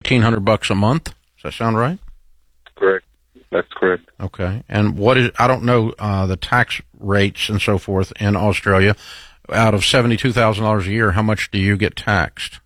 $1,800 a month. Does that sound right? Correct. That's correct. Okay. And I don't know the tax rates and so forth in Australia. Out of $72,000 a year, how much do you get taxed?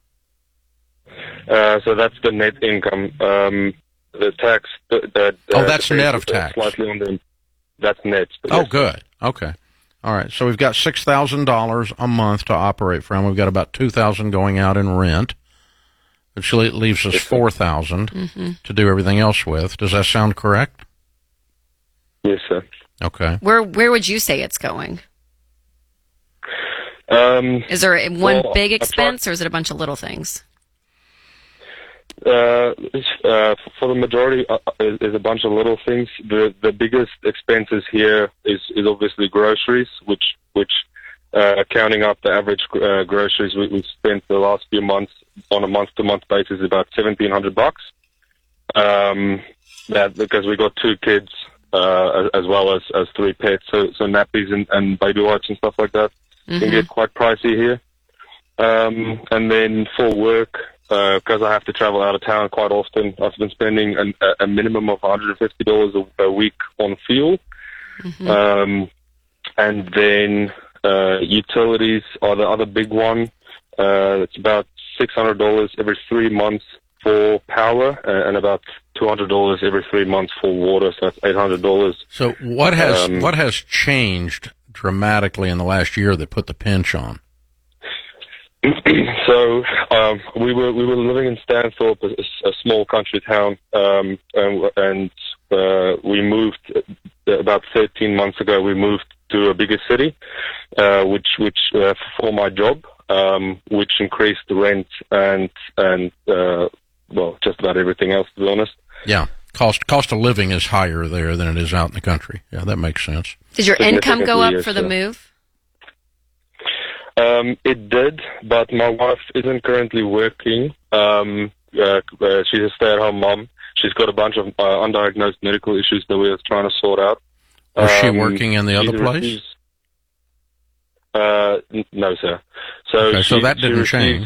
So that's the net income. The tax. That's net of tax. Slightly on that's net. Oh, good. Okay. All right. So we've got $6,000 a month to operate from. We've got about $2,000 going out in rent, which leaves us $4,000 to do everything else with. Does that sound correct? Yes, sir. Okay. Where would you say it's going? Is there one big expense, or is it a bunch of little things? For the majority, is a bunch of little things. The biggest expenses here is obviously groceries, which counting up the average groceries we've spent the last few months on a month-to-month basis is about $1,700. That because we got 2 kids as well as 3 pets, so nappies and baby wipes and stuff like that can get quite pricey here. And then for work, because I have to travel out of town quite often, I've been spending a minimum of $150 a week on fuel. And then utilities are the other big one. It's about $600 every 3 months for power and about $200 every 3 months for water, so that's $800. So what has changed dramatically in the last year that put the pinch on? So we were living in Stanthorpe, a small country town, and we moved about 13 months ago. We moved to a bigger city, which for my job, which increased the rent and just about everything else, to be honest. Yeah, cost of living is higher there than it is out in the country. Yeah, that makes sense. Did your income go up for the move? It did, but my wife isn't currently working. She's a stay-at-home mom. She's got a bunch of undiagnosed medical issues that we're trying to sort out. Was she working in the other place? No, sir. So that didn't change.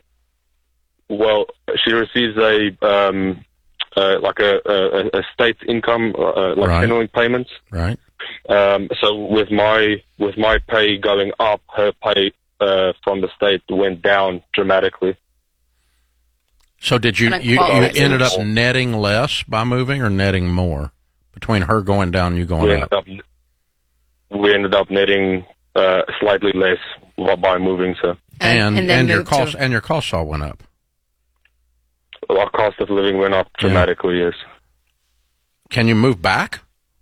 She receives a state income, channeling payments. Right. So with my pay going up, her pay from the state went down dramatically. So did you ended up netting less by moving, or netting more between her going down and you going up? We ended up netting slightly less by moving, sir. And your costs all went up. Our cost of living went up dramatically. Yes. Can you move back?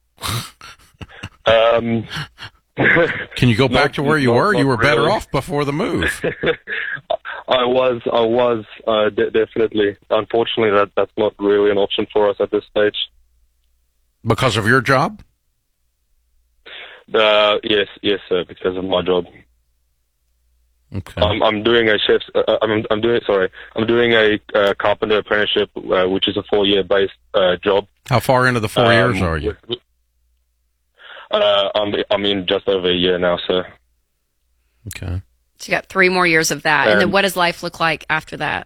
Can you go back to where you were? You were better off before the move. I was definitely. Unfortunately, that's not really an option for us at this stage. Because of your job? Yes, sir. Because of my job. Okay. I'm doing a chef's. I'm doing a carpenter apprenticeship, which is a 4-year based job. How far into the 4 years are you? I'm in just over a year now, sir. Okay. So you got 3 more years of that, and then what does life look like after that?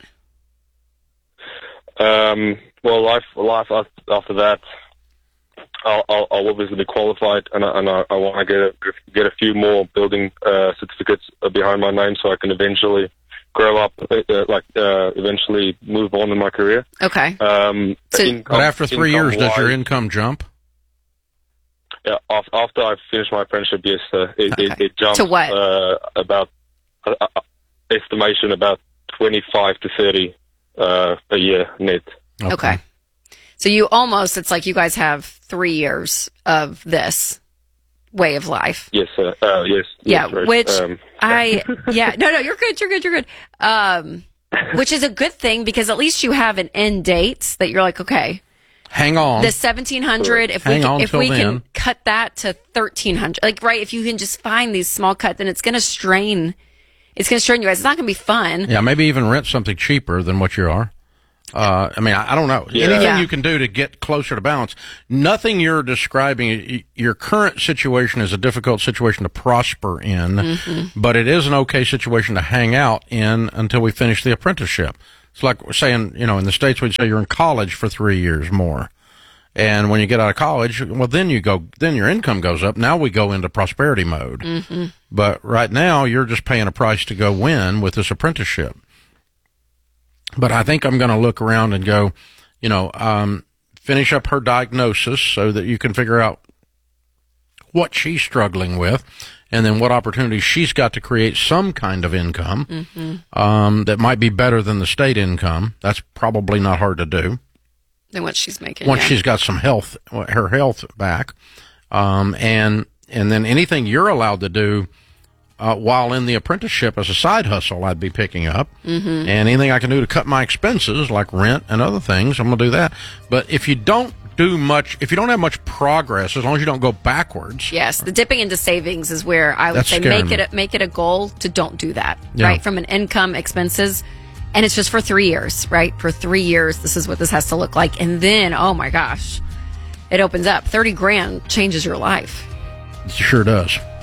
Life after that, I'll obviously be qualified, and I want to get a few more building certificates behind my name, so I can eventually grow up, eventually move on in my career. Okay. But after 3 years, does your income jump? Yeah, after I finish my apprenticeship, yes, it jumps to what? About estimation about 25 to 30 a year net. Okay. So it's like you guys have 3 years of this way of life. Yes, sir. Yes. Yeah, right. which no, you're good. Which is a good thing, because at least you have an end date that you're like, okay, hang on. The 1,700, if we can cut that to 1,300, if you can just find these small cuts, then it's going to strain you guys. It's not going to be fun. Yeah, maybe even rent something cheaper than what you are. I don't know. Yeah. Anything you can do to get closer to balance. Nothing you're describing, your current situation is a difficult situation to prosper in, but it is an okay situation to hang out in until we finish the apprenticeship. It's like saying, in the States we'd say you're in college for 3 years more. And when you get out of college, well, then your income goes up. Now we go into prosperity mode. Mm-hmm. But right now you're just paying a price to go win with this apprenticeship. But I think I'm going to look around and go, finish up her diagnosis so that you can figure out what she's struggling with, and then what opportunities she's got to create some kind of income that might be better than the state income. That's probably not hard to do. Than what she's making. Once she's got some her health back, and then anything you're allowed to do while in the apprenticeship as a side hustle, I'd be picking up. Mm-hmm. And anything I can do to cut my expenses, like rent and other things, I'm going to do that. But if you don't do much, if you don't have much progress, as long as you don't go backwards. Yes, the dipping into savings is where I would say make it a goal to don't do that, right? From an income, expenses. And it's just for 3 years, right? For 3 years, this is what this has to look like. And then, oh my gosh, it opens up. $30,000 changes your life. It sure does.